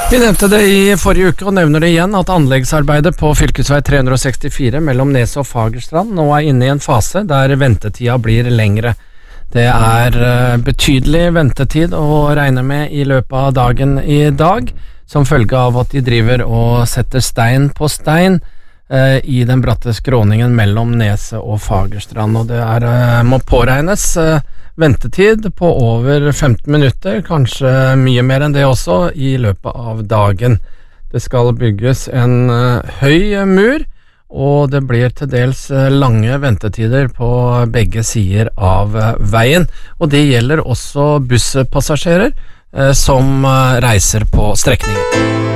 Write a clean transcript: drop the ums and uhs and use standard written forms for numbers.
Vi nevnte det i forrige uke og nevner det igjen at anleggsarbeidet på fylkesvei 364 mellom Nes og Fagerstrand nå inne i en fase der ventetida blir lengre. Det betydelig ventetid å regne med i løpet av dagen i dag, som følge av at de driver og setter stein på stein i den bratte skråningen mellom Neset og Fagerstrand, og det må påregnes ventetid på over 15 minutter, kanskje mye mer enn det også, i løpet av dagen. Det skal bygges en høy mur, og det blir til dels lange ventetider på begge sider av veien, og det gjelder også busspassasjerer som reiser på strekningen.